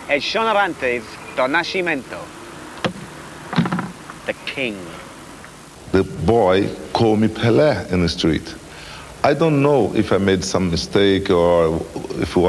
is Sean Arantes do Nascimento, the king. The boy called me Pelé in the street. I don't know if I made some mistake or if it was